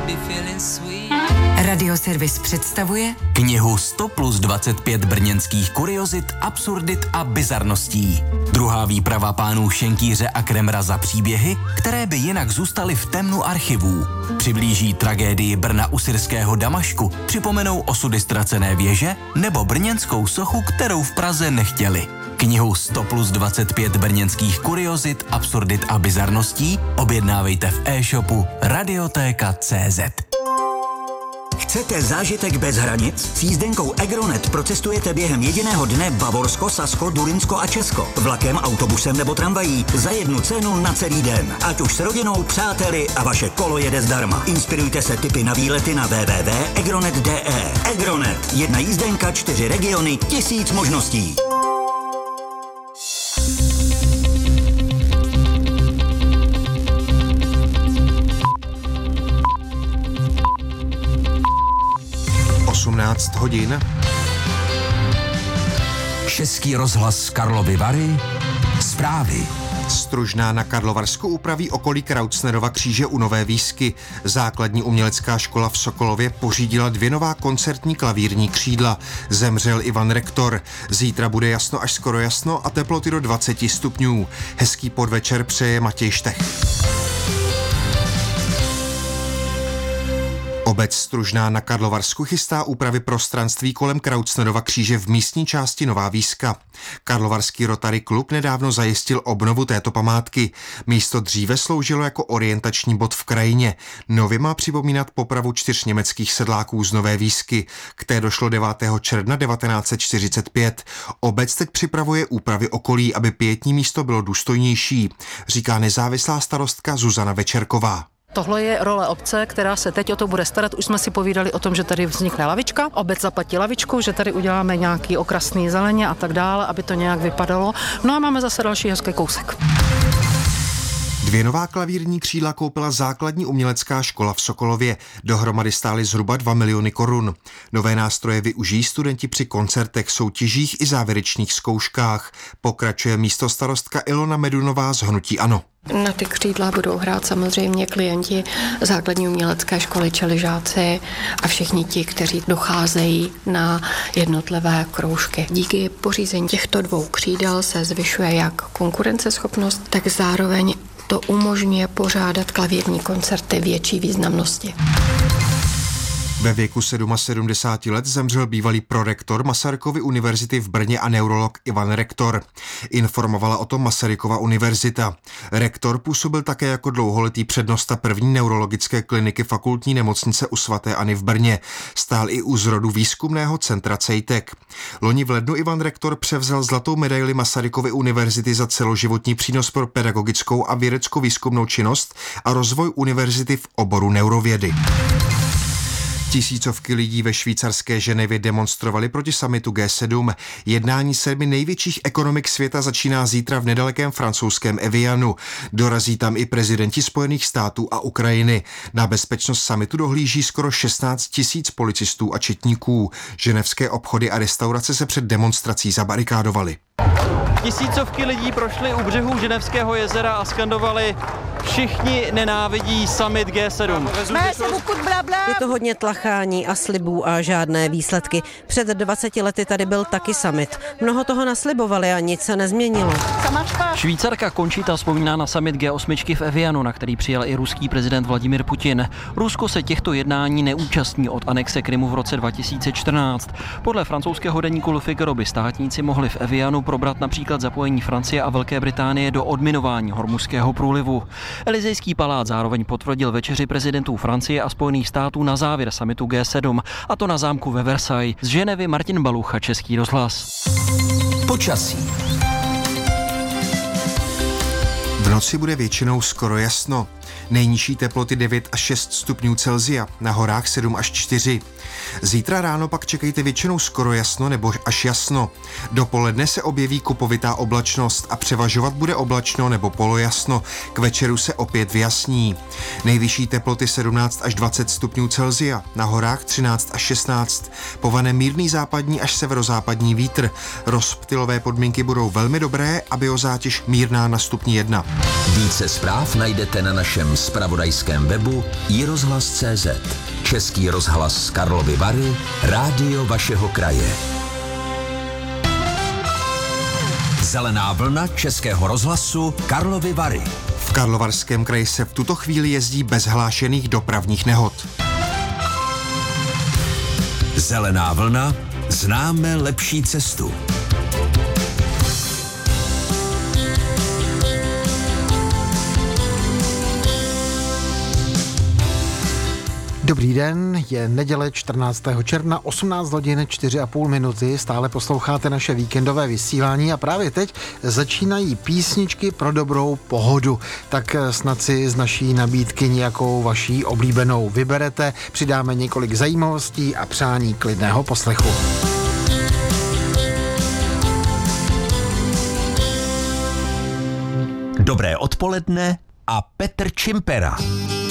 Radioservis představuje knihu 100 plus 25 brněnských kuriozit, absurdit a bizarností. Druhá výprava pánů Šenkýře a Kremra za příběhy, které by jinak zůstaly v temnu archivů. Přiblíží tragédii Brna u syrského Damašku, připomenou osudy ztracené věže nebo brněnskou sochu, kterou v Praze nechtěli. Knihu 100 plus 25 brněnských kuriozit, absurdit a bizarností objednávejte v e-shopu Radiotéka.cz. Chcete zážitek bez hranic? S jízdenkou Egronet procestujete během jediného dne Bavorsko, Sasko, Durinsko a Česko. Vlakem, autobusem nebo tramvají za jednu cenu na celý den. Ať už s rodinou, přáteli a vaše kolo jede zdarma. Inspirujte se tipy na výlety na www.egronet.de. Egronet. Jedna jízdenka, 4 regiony, 1000 možností. Hodin. Český rozhlas Karlovy Vary. Zprávy. Stružná na Karlovarsku upraví okolí Krautsnerova kříže u Nové Výsky. Základní umělecká škola v Sokolově pořídila 2 nová koncertní klavírní křídla. Zemřel Ivan rektor. Zítra bude jasno až skoro jasno a teploty do 20 stupňů. Hezký podvečer přeje Matěj Štech. Obec Stružná na Karlovarsku chystá úpravy prostranství kolem Krautsnerova kříže v místní části Nová Výska. Karlovarský Rotary klub nedávno zajistil obnovu této památky. Místo dříve sloužilo jako orientační bod v krajině. Nově má připomínat popravu 4 německých sedláků z Nové Výsky, které došlo 9. června 1945. Obec teď připravuje úpravy okolí, aby pietní místo bylo důstojnější, říká nezávislá starostka Zuzana Večerková. Tohle je role obce, která se teď o to bude starat. Už jsme si povídali o tom, že tady vznikne lavička. Obec zaplatí lavičku, že tady uděláme nějaký okrasný zeleně a tak dále, aby to nějak vypadalo. No a máme zase další hezký kousek. 2 nová klavírní křídla koupila základní umělecká škola v Sokolově. Dohromady stály zhruba 2 miliony korun. Nové nástroje využijí studenti při koncertech, soutěžích i závěrečných zkouškách. Pokračuje místostarostka Ilona Medunová z hnutí ANO. Na ty křídla budou hrát samozřejmě klienti základní umělecké školy, čili žáci a všichni ti, kteří docházejí na jednotlivé kroužky. Díky pořízení těchto 2 křídel se zvyšuje jak konkurenceschopnost, tak zároveň to umožňuje pořádat klavírní koncerty větší významnosti. Ve věku 77 let zemřel bývalý prorektor Masarykovy univerzity v Brně a neurolog Ivan Rektor. Informovala o tom Masarykova univerzita. Rektor působil také jako dlouholetý přednosta první neurologické kliniky fakultní nemocnice u svaté Anny v Brně. Stál i u zrodu výzkumného centra CEJTEC. Loni v lednu Ivan Rektor převzal zlatou medaili Masarykovy univerzity za celoživotní přínos pro pedagogickou a vědeckou výzkumnou činnost a rozvoj univerzity v oboru neurovědy. Tisícovky lidí ve švýcarské Ženevě demonstrovali proti summitu G7. Jednání 7 největších ekonomik světa začíná zítra v nedalekém francouzském Evianu. Dorazí tam i prezidenti Spojených států a Ukrajiny. Na bezpečnost summitu dohlíží skoro 16 000 policistů a četníků. Ženevské obchody a restaurace se před demonstrací zabarikádovaly. Tisícovky lidí prošly u břehů Ženevského jezera a skandovali: všichni nenávidí summit G7. Je to hodně tlachání a slibů a žádné výsledky. Před 20 lety tady byl taky summit. Mnoho toho naslibovali a nic se nezměnilo. Švýcarka Conchita vzpomíná na summit G8 v Evianu, na který přijel i ruský prezident Vladimir Putin. Rusko se těchto jednání neúčastní od anexe Krymu v roce 2014. Podle francouzského deníku Le Figaro by státníci mohli v Evianu probrat například zapojení Francie a Velké Británie do odminování Hormuzského průlivu. Elizejský palác zároveň potvrdil večeři prezidentů Francie a Spojených států na závěr summitu G7, a to na zámku ve Versailles. Z Ženevy Martin Balucha, Český rozhlas. Počasí. V noci bude většinou skoro jasno. Nejnižší teploty 9 až 6 stupňů Celsia, na horách 7 až 4. Zítra ráno pak čekejte většinou skoro jasno nebo až jasno. Dopoledne se objeví kupovitá oblačnost a převažovat bude oblačno nebo polojasno. K večeru se opět vyjasní. Nejvyšší teploty 17 až 20 stupňů Celsia, na horách 13 až 16. Povane mírný západní až severozápadní vítr. Rozptylové podmínky budou velmi dobré a biozátěž mírná na stupni 1. Více zpráv najdete na našem pravidelném zpravodajském webu iRozhlas.cz. Český rozhlas z Karlovy Vary, rádio vašeho kraje. Zelená vlna Českého rozhlasu Karlovy Vary. V Karlovarském kraji se v tuto chvíli jezdí bez hlášených dopravních nehod. Zelená vlna, známe lepší cestu. Dobrý den, je neděle 14. června, 18 hodin 4,5 minuty, stále posloucháte naše víkendové vysílání a právě teď začínají písničky pro dobrou pohodu. Tak snad si z naší nabídky nějakou vaší oblíbenou vyberete, přidáme několik zajímavostí a přání klidného poslechu. Dobré odpoledne a Petr Čimpera.